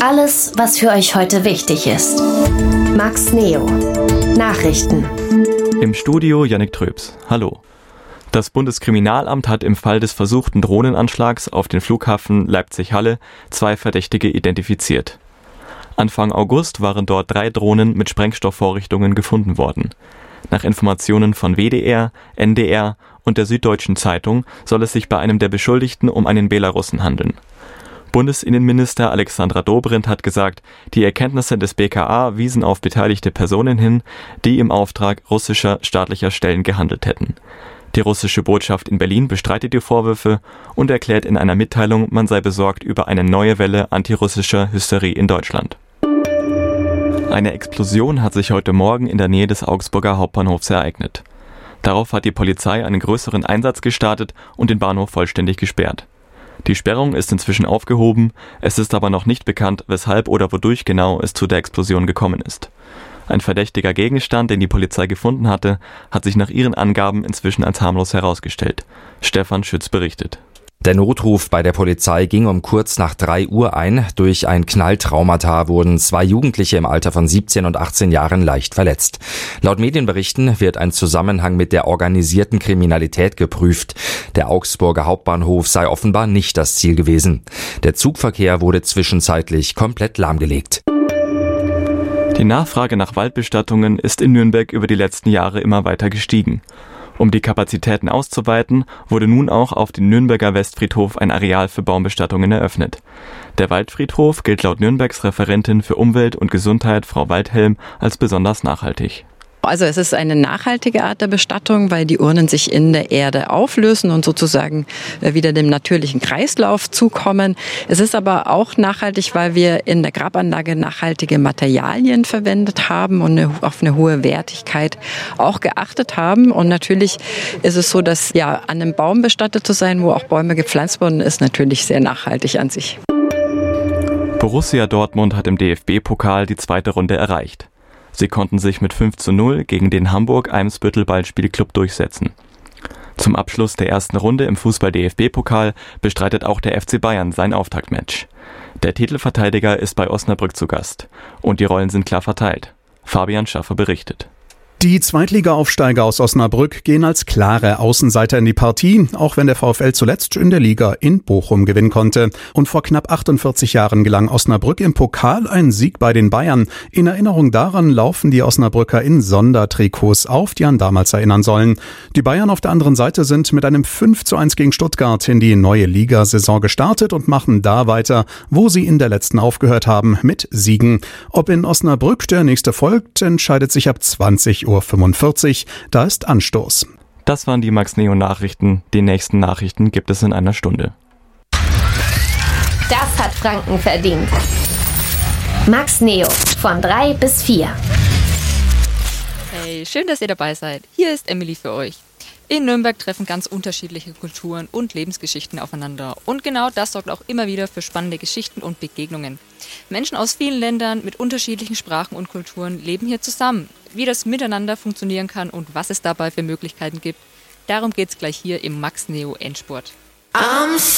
Alles, was für euch heute wichtig ist. Max Neo. Nachrichten. Im Studio Yannick Tröps. Hallo. Das Bundeskriminalamt hat im Fall des versuchten Drohnenanschlags auf den Flughafen Leipzig-Halle 2 Verdächtige identifiziert. Anfang August waren dort 3 Drohnen mit Sprengstoffvorrichtungen gefunden worden. Nach Informationen von WDR, NDR und der Süddeutschen Zeitung soll es sich bei einem der Beschuldigten um einen Belarussen handeln. Bundesinnenminister Alexandra Dobrindt hat gesagt, die Erkenntnisse des BKA wiesen auf beteiligte Personen hin, die im Auftrag russischer staatlicher Stellen gehandelt hätten. Die russische Botschaft in Berlin bestreitet die Vorwürfe und erklärt in einer Mitteilung, man sei besorgt über eine neue Welle antirussischer Hysterie in Deutschland. Eine Explosion hat sich heute Morgen in der Nähe des Augsburger Hauptbahnhofs ereignet. Darauf hat die Polizei einen größeren Einsatz gestartet und den Bahnhof vollständig gesperrt. Die Sperrung ist inzwischen aufgehoben, es ist aber noch nicht bekannt, weshalb oder wodurch genau es zu der Explosion gekommen ist. Ein verdächtiger Gegenstand, den die Polizei gefunden hatte, hat sich nach ihren Angaben inzwischen als harmlos herausgestellt. Stefan Schütz berichtet. Der Notruf bei der Polizei ging um kurz nach 3 Uhr ein. Durch ein Knalltraumata wurden 2 Jugendliche im Alter von 17 und 18 Jahren leicht verletzt. Laut Medienberichten wird ein Zusammenhang mit der organisierten Kriminalität geprüft. Der Augsburger Hauptbahnhof sei offenbar nicht das Ziel gewesen. Der Zugverkehr wurde zwischenzeitlich komplett lahmgelegt. Die Nachfrage nach Waldbestattungen ist in Nürnberg über die letzten Jahre immer weiter gestiegen. Um die Kapazitäten auszuweiten, wurde nun auch auf dem Nürnberger Westfriedhof ein Areal für Baumbestattungen eröffnet. Der Waldfriedhof gilt laut Nürnbergs Referentin für Umwelt und Gesundheit, Frau Waldhelm, als besonders nachhaltig. Also es ist eine nachhaltige Art der Bestattung, weil die Urnen sich in der Erde auflösen und sozusagen wieder dem natürlichen Kreislauf zukommen. Es ist aber auch nachhaltig, weil wir in der Grabanlage nachhaltige Materialien verwendet haben und auf eine hohe Wertigkeit auch geachtet haben. Und natürlich ist es so, dass an einem Baum bestattet zu sein, wo auch Bäume gepflanzt wurden, ist natürlich sehr nachhaltig an sich. Borussia Dortmund hat im DFB-Pokal die 2. Runde erreicht. Sie konnten sich mit 5:0 gegen den Hamburg-Eimsbüttel-Ballspielclub durchsetzen. Zum Abschluss der ersten Runde im Fußball-DFB-Pokal bestreitet auch der FC Bayern sein Auftaktmatch. Der Titelverteidiger ist bei Osnabrück zu Gast und die Rollen sind klar verteilt. Fabian Schaffer berichtet. Die Zweitliga-Aufsteiger aus Osnabrück gehen als klare Außenseiter in die Partie, auch wenn der VfL zuletzt in der Liga in Bochum gewinnen konnte. Und vor knapp 48 Jahren gelang Osnabrück im Pokal ein Sieg bei den Bayern. In Erinnerung daran laufen die Osnabrücker in Sondertrikots auf, die an damals erinnern sollen. Die Bayern auf der anderen Seite sind mit einem 5:1 gegen Stuttgart in die neue Ligasaison gestartet und machen da weiter, wo sie in der letzten aufgehört haben, mit Siegen. Ob in Osnabrück der nächste folgt, entscheidet sich ab 20:45 Uhr. Da ist Anstoß. Das waren die Max Neo Nachrichten. Die nächsten Nachrichten gibt es in einer Stunde. Das hat Franken verdient. Max Neo von 3 bis 4. Hey, schön, dass ihr dabei seid. Hier ist Emily für euch. In Nürnberg treffen ganz unterschiedliche Kulturen und Lebensgeschichten aufeinander. Und genau das sorgt auch immer wieder für spannende Geschichten und Begegnungen. Menschen aus vielen Ländern mit unterschiedlichen Sprachen und Kulturen leben hier zusammen. Wie das miteinander funktionieren kann und was es dabei für Möglichkeiten gibt, darum geht's gleich hier im Max Neo Endspurt.